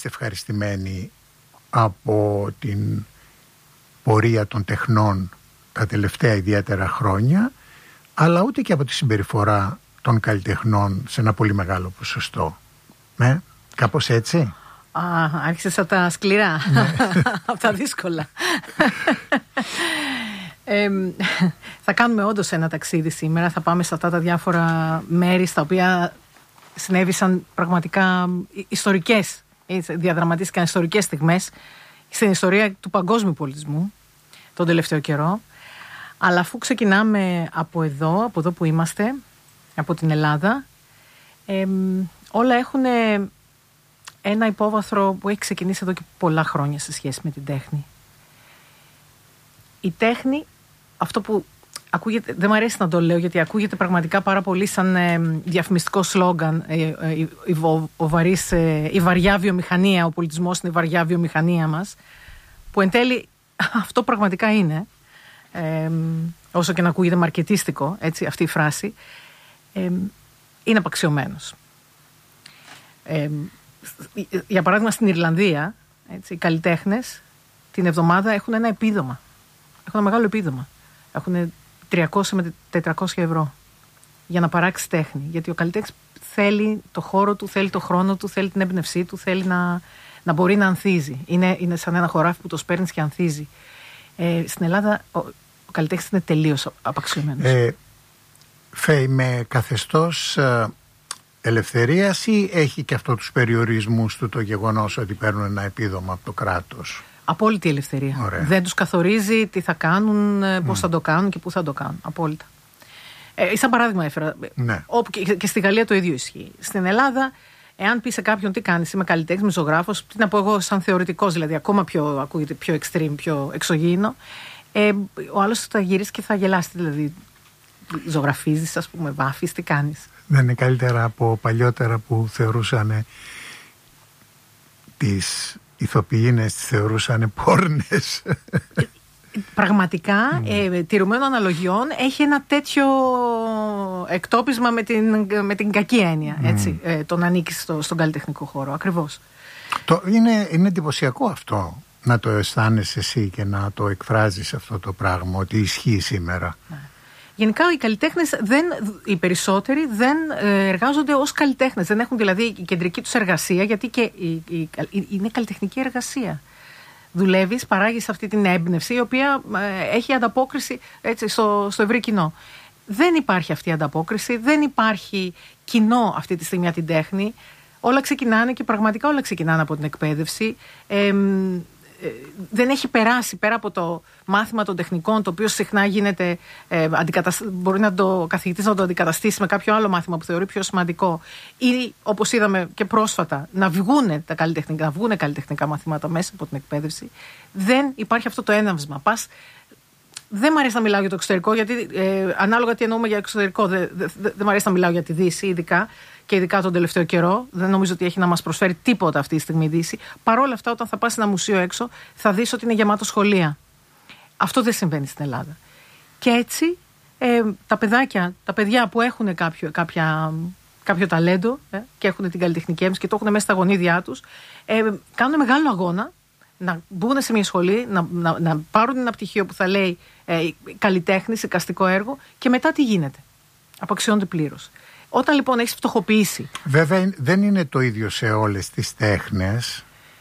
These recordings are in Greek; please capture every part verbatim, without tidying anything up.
είμαστε ευχαριστημένοι από την πορεία των τεχνών τα τελευταία ιδιαίτερα χρόνια, αλλά ούτε και από τη συμπεριφορά των καλλιτεχνών σε ένα πολύ μεγάλο ποσοστό. Ε, κάπως έτσι. Α, άρχισες από τα σκληρά, ναι. Από τα δύσκολα. ε, θα κάνουμε όντως ένα ταξίδι σήμερα. Θα πάμε σε αυτά τα διάφορα μέρη στα οποία συνέβησαν πραγματικά ιστορικές, διαδραματίστηκαν ιστορικές στιγμές στην ιστορία του παγκόσμιου πολιτισμού τον τελευταίο καιρό. Αλλά αφού ξεκινάμε από εδώ, από εδώ που είμαστε, από την Ελλάδα, ε, όλα έχουν ένα υπόβαθρο που έχει ξεκινήσει εδώ και πολλά χρόνια σε σχέση με την τέχνη. Η τέχνη, αυτό που ακούγεται, δεν μου αρέσει να το λέω γιατί ακούγεται πραγματικά πάρα πολύ σαν ε, διαφημιστικό σλόγγαν, ε, ε, η, ο, ο βαρύς, ε, η βαριά βιομηχανία, ο πολιτισμός είναι η βαριά βιομηχανία μας, που εν τέλει αυτό πραγματικά είναι, ε, όσο και να ακούγεται μαρκετίστικο, έτσι, αυτή η φράση, ε, είναι απαξιωμένος. Ε, για παράδειγμα στην Ιρλανδία, έτσι, οι καλλιτέχνες την εβδομάδα έχουν ένα επίδομα, έχουν ένα μεγάλο επίδομα, έχουν τριακόσια με τετρακόσια ευρώ για να παράξει τέχνη, γιατί ο καλλιτέχνης θέλει το χώρο του, θέλει το χρόνο του, θέλει την έμπνευσή του, θέλει να, να μπορεί να ανθίζει, είναι, είναι σαν ένα χωράφι που το σπέρνεις και ανθίζει. ε, στην Ελλάδα ο, ο καλλιτέχνης είναι τελείως απαξιωμένος. ε, Φέη, με καθεστώς ε, ελευθερίας ή έχει και αυτό τους περιορισμούς του το γεγονός ότι παίρνουν ένα επίδομα από το κράτος? Απόλυτη ελευθερία. Ωραία. Δεν τους καθορίζει τι θα κάνουν, πώς mm. θα το κάνουν και πού θα το κάνουν. Απόλυτα. Ε, σαν παράδειγμα έφερα. Ναι. Όπου και, και στη Γαλλία το ίδιο ισχύει. Στην Ελλάδα, εάν πει σε κάποιον τι κάνεις, είμαι καλλιτέχνης, είμαι ζωγράφος, τι να πω εγώ σαν θεωρητικός, δηλαδή ακόμα πιο, ακούγεται πιο extreme, πιο εξωγήινο, ε, ο άλλος θα γυρίσει και θα γελάσει. Δηλαδή, ζωγραφίζεις, ας πούμε, βάφεις, τι κάνεις? Δεν είναι καλύτερα από παλιότερα που θεωρούσαν τις ηθοποιίνες, τις θεωρούσαν πόρνες? Πραγματικά, mm. ε, τηρουμένων αναλογιών, έχει ένα τέτοιο εκτόπισμα με την, με την κακή έννοια, έτσι, mm. ε, το να ανήκεις στο, στον καλλιτεχνικό χώρο, ακριβώς. Το, είναι, είναι εντυπωσιακό αυτό, να το αισθάνεσαι εσύ και να το εκφράζεις αυτό το πράγμα, ότι ισχύει σήμερα. Mm. Γενικά οι καλλιτέχνες, δεν, οι περισσότεροι δεν εργάζονται ως καλλιτέχνες. Δεν έχουν δηλαδή η κεντρική τους εργασία, γιατί και η, η, η, είναι καλλιτεχνική εργασία. Δουλεύεις, παράγεις αυτή την έμπνευση, η οποία ε, έχει ανταπόκριση, έτσι, στο, στο ευρύ κοινό. Δεν υπάρχει αυτή η ανταπόκριση, δεν υπάρχει κοινό αυτή τη στιγμή για την τέχνη. Όλα ξεκινάνε και πραγματικά όλα ξεκινάνε από την εκπαίδευση. Ε, δεν έχει περάσει πέρα από το μάθημα των τεχνικών, το οποίο συχνά γίνεται, ε, αντικατασ... μπορεί να το καθηγητής να το αντικαταστήσει με κάποιο άλλο μάθημα που θεωρεί πιο σημαντικό, ή όπως είδαμε και πρόσφατα να βγουν τα καλλιτεχνικά, να βγουν καλλιτεχνικά μαθήματα μέσα από την εκπαίδευση. Δεν υπάρχει αυτό το έναυσμα. Πας, δεν μου αρέσει να μιλάω για το εξωτερικό, γιατί ε, ανάλογα τι εννοούμε για εξωτερικό, δεν δε, δε, δε μου αρέσει να μιλάω για τη Δύση, ειδικά και ειδικά τον τελευταίο καιρό. Δεν νομίζω ότι έχει να μας προσφέρει τίποτα αυτή τη στιγμή η Δύση. Παρ' όλα αυτά, όταν θα πας σε ένα μουσείο έξω, θα δεις ότι είναι γεμάτο σχολεία. Αυτό δεν συμβαίνει στην Ελλάδα. Και έτσι ε, τα παιδάκια, τα παιδιά που έχουν κάποιο, κάποια, κάποιο ταλέντο ε, και έχουν την καλλιτεχνική έμπνευση και το έχουν μέσα στα γονίδια τους, ε, κάνουν μεγάλο αγώνα να μπουν σε μια σχολή, να, να, να πάρουν ένα πτυχίο που θα λέει ε, καλλιτέχνης, εικαστικό έργο, και μετά τι γίνεται? Απαξιώνται πλήρως. Όταν λοιπόν έχεις φτωχοποιήσει. Βέβαια δεν είναι το ίδιο σε όλες τις τέχνες.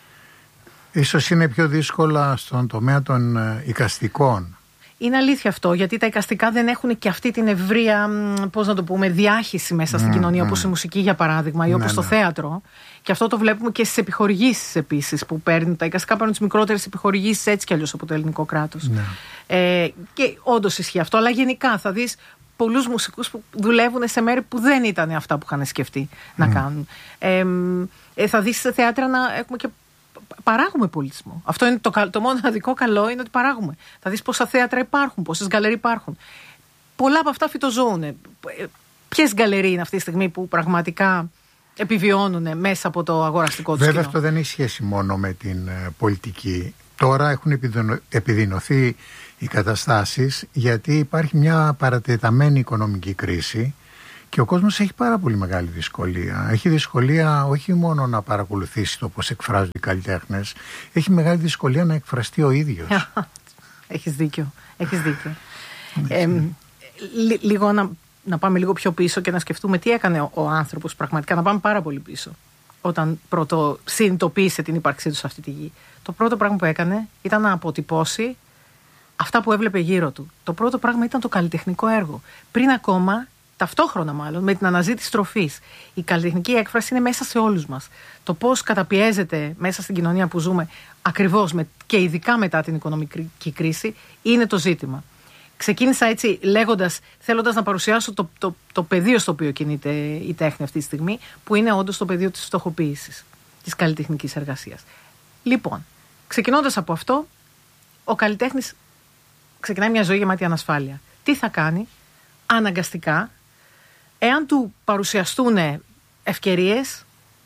Ίσως είναι πιο δύσκολα στον τομέα των εικαστικών. Είναι αλήθεια αυτό, γιατί τα εικαστικά δεν έχουν και αυτή την ευρεία, πώς να το πούμε, διάχυση μέσα στην mm, κοινωνία, mm. όπως η μουσική για παράδειγμα, ή ναι, όπως ναι. το θέατρο. Και αυτό το βλέπουμε και στις επιχορηγήσεις επίσης, που παίρνουν τα εικαστικά, παίρνουν τις μικρότερες επιχορηγήσεις έτσι κι αλλιώς από το ελληνικό κράτος. Ναι. Ε, και όντως ισχύει αυτό, αλλά γενικά θα δεις πολλούς μουσικούς που δουλεύουν σε μέρη που δεν ήταν αυτά που είχαν σκεφτεί mm. να κάνουν. Ε, ε, θα δεις σε θέατρα να έχουμε και παράγουμε πολιτισμό. Αυτό είναι το, το μοναδικό καλό, είναι ότι παράγουμε. Θα δεις πόσα θέατρα υπάρχουν, πόσες γκαλερί υπάρχουν. Πολλά από αυτά φυτοζωούν. Ποιες γκαλερί είναι αυτή τη στιγμή που πραγματικά επιβιώνουν μέσα από το αγοραστικό τους κοινό? Βέβαια αυτό δεν έχει σχέση μόνο με την uh, πολιτική. Τώρα έχουν επιδεινωθεί οι καταστάσεις, γιατί υπάρχει μια παρατεταμένη οικονομική κρίση Και ο κόσμος έχει πάρα πολύ μεγάλη δυσκολία. Έχει δυσκολία όχι μόνο να παρακολουθήσει το πώς εκφράζονται οι καλλιτέχνες, έχει μεγάλη δυσκολία να εκφραστεί ο ίδιος. Έχεις δίκιο, έχεις δίκιο. ε, λι, λίγο να, να πάμε λίγο πιο πίσω και να σκεφτούμε τι έκανε ο, ο άνθρωπος πραγματικά, να πάμε πάρα πολύ πίσω. Όταν πρώτο συνειδητοποίησε την ύπαρξή του σε αυτή τη γη. Το πρώτο πράγμα που έκανε ήταν να αποτυπώσει αυτά που έβλεπε γύρω του. Το πρώτο πράγμα ήταν το καλλιτεχνικό έργο. Πριν ακόμα, ταυτόχρονα μάλλον, με την αναζήτηση τροφής. Η καλλιτεχνική έκφραση είναι μέσα σε όλους μας. Το πώς καταπιέζεται μέσα στην κοινωνία που ζούμε, ακριβώς με, και ειδικά μετά την οικονομική κρίση, είναι το ζήτημα. Ξεκίνησα έτσι λέγοντας, θέλοντας να παρουσιάσω το, το, το πεδίο στο οποίο κινείται η τέχνη αυτή τη στιγμή, που είναι όντως το πεδίο της φτωχοποίησης, της καλλιτεχνικής εργασίας. Λοιπόν, ξεκινώντας από αυτό, ο καλλιτέχνης ξεκινάει μια ζωή γεμάτη ανασφάλεια. Τι θα κάνει? Αναγκαστικά, εάν του παρουσιαστούν ευκαιρίες,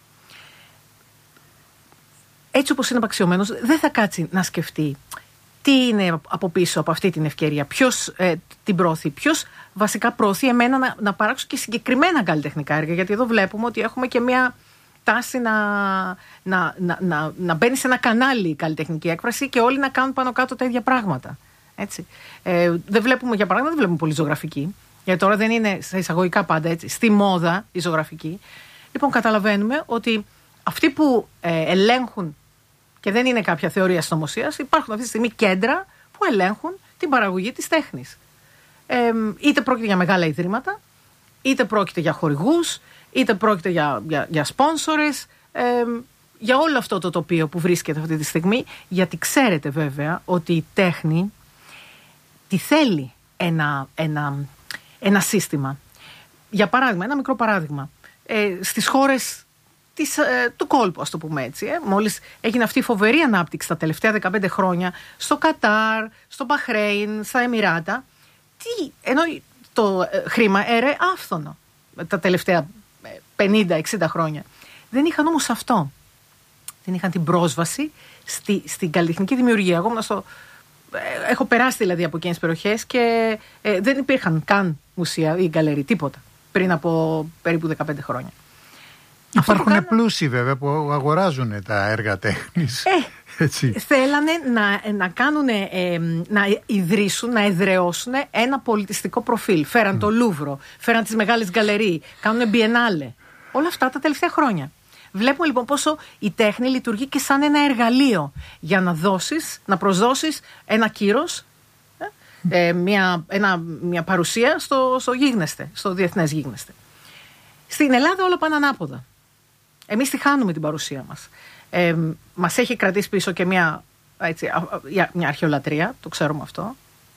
έτσι όπως είναι απαξιωμένος, δεν θα κάτσει να σκεφτεί τι είναι από πίσω από αυτή την ευκαιρία, ποιος ε, την προωθεί, ποιος βασικά προωθεί εμένα να, να παράξω και συγκεκριμένα καλλιτεχνικά έργα. Γιατί εδώ βλέπουμε ότι έχουμε και μια τάση να, να, να, να, να μπαίνει σε ένα κανάλι η καλλιτεχνική έκφραση και όλοι να κάνουν πάνω κάτω τα ίδια πράγματα. Έτσι. Ε, δεν βλέπουμε, για παράδειγμα, δεν βλέπουμε πολύ ζωγραφική. Γιατί τώρα δεν είναι στα εισαγωγικά πάντα έτσι, στη μόδα η ζωγραφική. Λοιπόν, καταλαβαίνουμε ότι αυτοί που ε, ελέγχουν, και δεν είναι κάποια θεωρία συνωμοσίας, υπάρχουν αυτή τη στιγμή κέντρα που ελέγχουν την παραγωγή της τέχνης. Ε, είτε πρόκειται για μεγάλα ιδρύματα, είτε πρόκειται για χορηγούς, είτε πρόκειται για, για, για σπόνσορες, ε, για όλο αυτό το τοπίο που βρίσκεται αυτή τη στιγμή. Γιατί ξέρετε βέβαια ότι η τέχνη τη θέλει ένα, ένα, ένα σύστημα. Για παράδειγμα, ένα μικρό παράδειγμα. Ε, στις χώρες της, ε, του κόλπου, ας το πούμε έτσι, ε, μόλις έγινε αυτή η φοβερή ανάπτυξη τα τελευταία δεκαπέντε χρόνια στο Κατάρ, στο Μπαχρέιν, στα Εμιράτα, τι, ενώ το ε, χρήμα έρε άφθονο τα τελευταία πενήντα εξήντα χρόνια. Δεν είχαν όμως αυτό. Δεν είχαν την πρόσβαση στη, στην καλλιτεχνική δημιουργία. Εγώ στο, ε, έχω περάσει δηλαδή από εκείνες τις περιοχές και ε, δεν υπήρχαν καν μουσεία ή γκαλερί, τίποτα, πριν από περίπου δεκαπέντε χρόνια. Υπάρχουν κάναν... πλούσιοι βέβαια που αγοράζουν τα έργα τέχνης. Ε, Έτσι. Θέλανε να, να κάνουν, ε, να ιδρύσουν, να εδραιώσουν ένα πολιτιστικό προφίλ. Φέραν mm. το Λούβρο, φέραν τις μεγάλες γκαλερί, κάνουν μπιενάλε. Όλα αυτά τα τελευταία χρόνια. Βλέπουμε λοιπόν πόσο η τέχνη λειτουργεί και σαν ένα εργαλείο για να δώσεις, να προσδώσεις ένα κύρος, ε, μια, ένα, μια παρουσία στο, στο γίγνεσθε, στο διεθνές γίγνεσθε. Στην Ελλάδα όλα πάνε ανάποδα. Εμείς τη χάνουμε την παρουσία μας. Ε, μας έχει κρατήσει πίσω και μια, έτσι, μια αρχαιολατρεία, το ξέρουμε αυτό.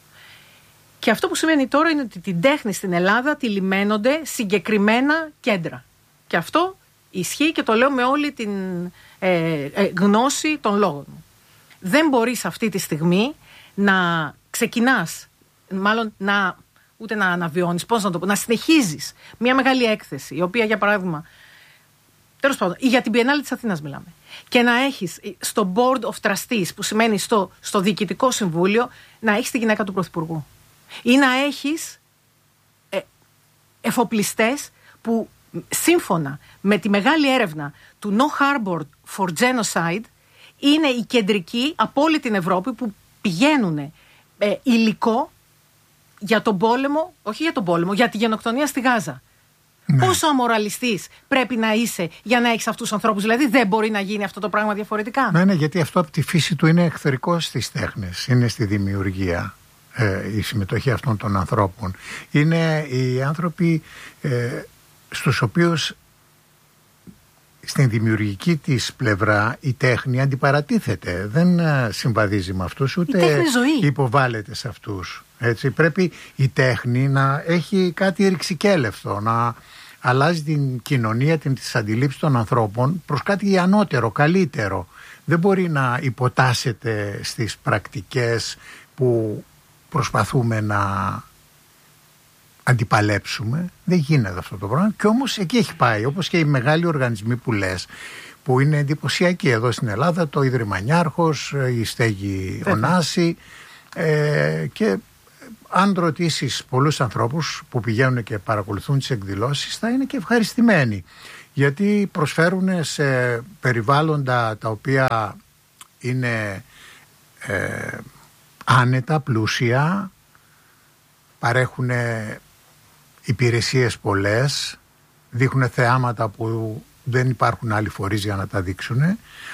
Και αυτό που σημαίνει τώρα είναι ότι την τέχνη στην Ελλάδα τη λιμένονται συγκεκριμένα κέντρα. Και αυτό ισχύει και το λέω με όλη την ε, ε, γνώση των λόγων μου. Δεν μπορείς αυτή τη στιγμή να ξεκινάς, μάλλον να, ούτε να αναβιώνεις, πώς να το πω, να συνεχίζεις μια μεγάλη έκθεση, η οποία για παράδειγμα, τέλος πάντων, για την Biennale της Αθήνας μιλάμε, και να έχεις στο Board of Trustees, που σημαίνει στο, στο Διοικητικό Συμβούλιο, να έχεις τη γυναίκα του Πρωθυπουργού. Ή να έχεις ε, εφοπλιστές που σύμφωνα με τη μεγάλη έρευνα του No Harbor for Genocide είναι οι κεντρικοί από όλη την Ευρώπη που πηγαίνουν ε, υλικό για τον πόλεμο, όχι για τον πόλεμο, για τη γενοκτονία στη Γάζα. Ναι. Πόσο αμοραλιστής πρέπει να είσαι για να έχεις αυτούς τους ανθρώπους? Δηλαδή δεν μπορεί να γίνει αυτό το πράγμα διαφορετικά. Ναι, ναι, γιατί αυτό από τη φύση του είναι εχθρικό στις τέχνες, είναι στη δημιουργία. Ε, η συμμετοχή αυτών των ανθρώπων είναι οι άνθρωποι ε, στους οποίους στην δημιουργική της πλευρά η τέχνη αντιπαρατίθεται, δεν συμβαδίζει με αυτούς, ούτε υποβάλλεται σε αυτούς. Έτσι, πρέπει η τέχνη να έχει κάτι ρηξικέλευτο, να αλλάζει την κοινωνία, την τις αντιλήψεις των ανθρώπων προς κάτι ανώτερο, καλύτερο. Δεν μπορεί να υποτάσσεται στις πρακτικές που προσπαθούμε να αντιπαλέψουμε. Δεν γίνεται αυτό το πράγμα. Και όμως εκεί έχει πάει, όπως και οι μεγάλοι οργανισμοί που λες, που είναι εντυπωσιακοί εδώ στην Ελλάδα, το Ίδρυμα Νιάρχος, η Στέγη Ωνάση, ε, και αν ρωτήσεις πολλούς ανθρώπους που πηγαίνουν και παρακολουθούν τις εκδηλώσεις, θα είναι και ευχαριστημένοι, γιατί προσφέρουν σε περιβάλλοντα τα οποία είναι ε, άνετα, πλούσια, παρέχουν υπηρεσίες πολλές, δείχνουν θεάματα που δεν υπάρχουν άλλοι φορείς για να τα δείξουν,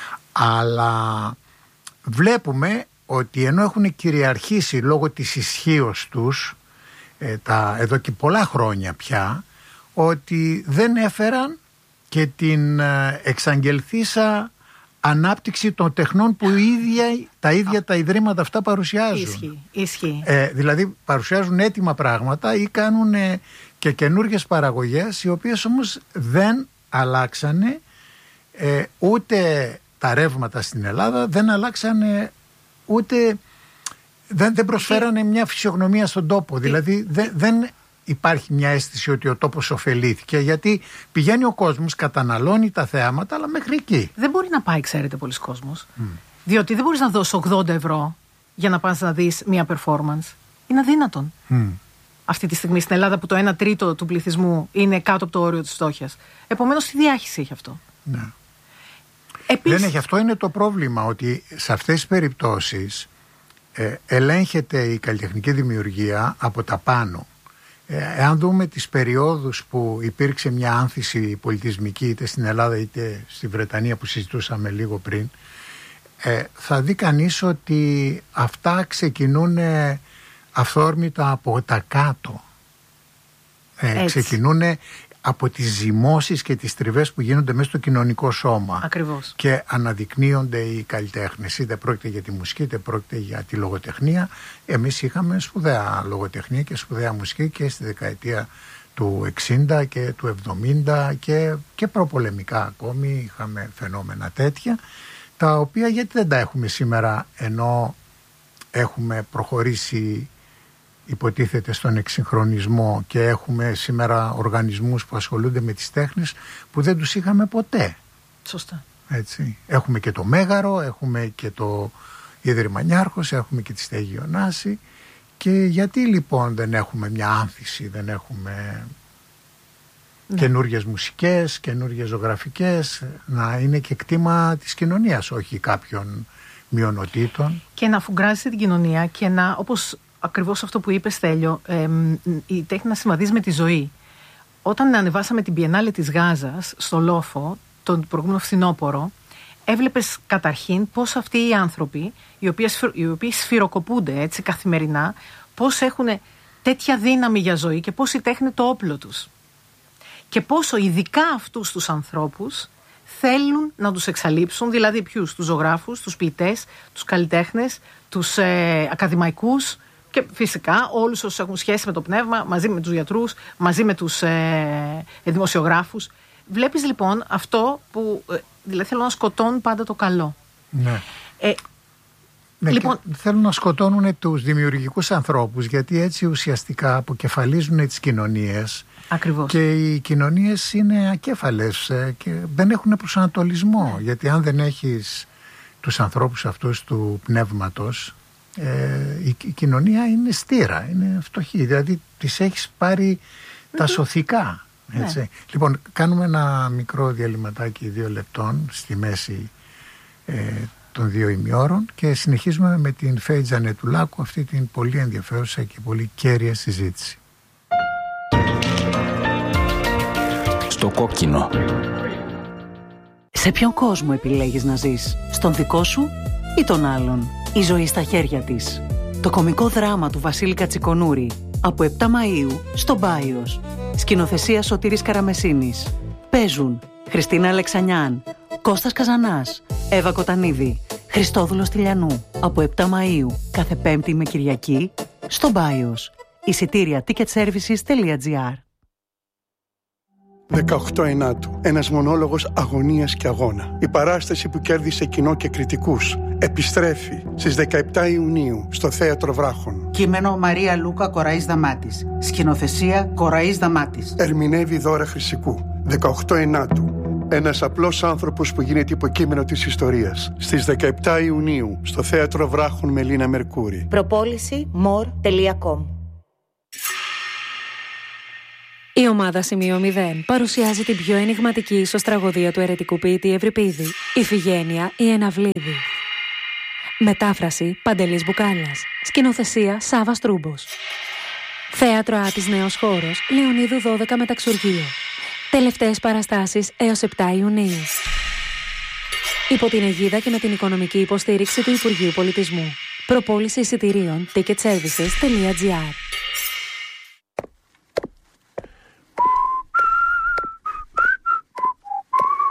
αλλά βλέπουμε ότι ενώ έχουν κυριαρχήσει λόγω της ισχύως τους ε, τα, εδώ και πολλά χρόνια πια, ότι δεν έφεραν και την ε, εξαγγελθήσα ανάπτυξη των τεχνών που ίδια, τα ίδια τα ιδρύματα αυτά παρουσιάζουν. Ισχύει, ισχύει. Ε, δηλαδή παρουσιάζουν έτοιμα πράγματα ή κάνουν ε, και καινούργιες παραγωγές, οι οποίες όμως δεν αλλάξανε ε, ούτε τα ρεύματα στην Ελλάδα, δεν αλλάξανε ούτε, δεν, δεν προσφέρανε μια φυσιογνωμία στον τόπο. Δηλαδή δεν, δεν υπάρχει μια αίσθηση ότι ο τόπος ωφελήθηκε, γιατί πηγαίνει ο κόσμος, καταναλώνει τα θεάματα, αλλά μέχρι εκεί. Δεν μπορεί να πάει, ξέρετε, πολλοί κόσμος. Mm. Διότι δεν μπορείς να δώσεις ογδόντα ευρώ για να πας να δεις μια performance. Είναι αδύνατον. Mm. Αυτή τη στιγμή στην Ελλάδα, που το ένα τρίτο του πληθυσμού είναι κάτω από το όριο της φτώχειας. Επομένως, τι διάχυση έχει αυτό. Ναι. Επίσης... Δεν έχει, αυτό είναι το πρόβλημα, ότι σε αυτές τις περιπτώσεις ε, ελέγχεται η καλλιτεχνική δημιουργία από τα πάνω. Ε, εάν δούμε τις περιόδους που υπήρξε μια άνθηση πολιτισμική, είτε στην Ελλάδα είτε στη Βρετανία που συζητούσαμε λίγο πριν, ε, θα δει κανείς ότι αυτά ξεκινούν αυθόρμητα από τα κάτω. Ε, ξεκινούν από τις ζυμώσεις και τις τριβές που γίνονται μέσα στο κοινωνικό σώμα. Ακριβώς. Και αναδεικνύονται οι καλλιτέχνες. Είτε πρόκειται για τη μουσική, είτε πρόκειται για τη λογοτεχνία. Εμείς είχαμε σπουδαία λογοτεχνία και σπουδαία μουσική και στη δεκαετία του εξήντα και του εβδομήντα και, και προπολεμικά ακόμη είχαμε φαινόμενα τέτοια, τα οποία γιατί δεν τα έχουμε σήμερα, ενώ έχουμε προχωρήσει υποτίθεται στον εξυγχρονισμό και έχουμε σήμερα οργανισμούς που ασχολούνται με τις τέχνες που δεν τους είχαμε ποτέ. Σωστά. Έτσι. Έχουμε και το Μέγαρο, έχουμε και το Ίδρυμα Νιάρχος, έχουμε και τη Στέγη Ωνάση. Και γιατί λοιπόν δεν έχουμε μια άνθηση, δεν έχουμε ναι. καινούργιες μουσικές, καινούργιες ζωγραφικές, να είναι και κτήμα της κοινωνίας, όχι κάποιων μειονοτήτων. Και να αφουγκράζει την κοινωνία και να, όπως ακριβώς αυτό που είπες, Στέλιο, ε, η τέχνη να συμβαδίζει με τη ζωή. Όταν ανεβάσαμε την Biennale της Γάζας στο Λόφο τον προηγούμενο φθινόπωρο, έβλεπες καταρχήν πώς αυτοί οι άνθρωποι, οι οποίοι, οι οποίοι σφυροκοπούνται έτσι καθημερινά, πώς έχουν τέτοια δύναμη για ζωή και πώς η τέχνη είναι το όπλο τους. Και πόσο ειδικά αυτούς τους ανθρώπους θέλουν να τους εξαλείψουν, δηλαδή ποιους? Τους ζωγράφους, τους ποιητές, τους καλλιτέχνες, τους ε, ακαδημαϊκούς και φυσικά όλους όσους έχουν σχέση με το πνεύμα, μαζί με τους γιατρούς, μαζί με τους ε, δημοσιογράφους. Βλέπεις λοιπόν αυτό που ε, δηλαδή θέλουν να σκοτώνουν πάντα το καλό. Ναι. Ε, ναι, λοιπόν, θέλουν να σκοτώνουν τους δημιουργικούς ανθρώπους, γιατί έτσι ουσιαστικά αποκεφαλίζουν τις κοινωνίες. Ακριβώς. Και οι κοινωνίες είναι ακέφαλες και δεν έχουν προσανατολισμό. Ναι. Γιατί αν δεν έχεις τους ανθρώπους αυτούς του πνεύματος, ε, η, η κοινωνία είναι στήρα, είναι φτωχή. Δηλαδή τις έχεις πάρει mm-hmm. τα σωθικά. Έτσι. Ναι. Λοιπόν, κάνουμε ένα μικρό διαλυματάκι δύο λεπτών στη μέση ε, των δύο ημιώρων και συνεχίζουμε με την Φέη Τζανετουλάκου αυτή την πολύ ενδιαφέρουσα και πολύ κέρια συζήτηση. Στο κόκκινο. Σε ποιον κόσμο επιλέγεις να ζεις? Στον δικό σου ή τον άλλον? Η ζωή στα χέρια της. Το κωμικό δράμα του Βασίλη Κατσικονούρη από επτά Μαΐου στο Μπάιος. Σκηνοθεσία Σωτήρης Καραμεσίνης. Παίζουν Χριστίνα Αλεξανιάν, Κώστας Καζανάς, Εύα Κοτανίδη, Χριστόδουλος Τηλιανού. Από επτά Μαΐου κάθε Πέμπτη με Κυριακή στο Μπάιος. Εισιτήρια ticketservices τελεία gr. δεκαοκτώ Ενάτου. Ένας μονόλογος αγωνίας και αγώνα. Η παράσταση που κέρδισε κοινό και κριτικούς επιστρέφει στις δεκαεπτά Ιουνίου στο Θέατρο Βράχων. Κείμενο Μαρία Λούκα Κοραής Δαμάτης. Σκηνοθεσία Κοραής Δαμάτης. Ερμηνεύει Δώρα Χρυσικού. δεκαοκτώ Ενάτου. Ένας απλός άνθρωπος που γίνεται υποκείμενο της ιστορίας. Στις δεκαεπτά Ιουνίου στο Θέατρο Βράχων με Λίνα Μερκούρη. Προπόληση μορ τελεία κομ. Η ομάδα Σημείο μηδέν παρουσιάζει την πιο ενιγματική ίσως τραγωδία του αιρετικού ποιητή Ευρυπίδη, Ιφηγένεια η Εναυλίδη. Μετάφραση Παντελής Μπουκάλας. Σκηνοθεσία Σάββας Τρούμπος. Θέατρο Άτης Νέος Χώρος, Λεωνίδου δώδεκα Μεταξουργείο. Τελευταίες παραστάσεις έως επτά Ιουνίου. Υπό την αιγίδα και με την οικονομική υποστήριξη του Υπουργείου Πολιτισμού. Προπόληση εισιτηρίων ticket services τελεία τζι άρ.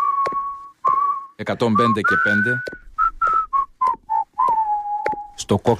εκατόν πέντε και πέντε στο κόκκινο.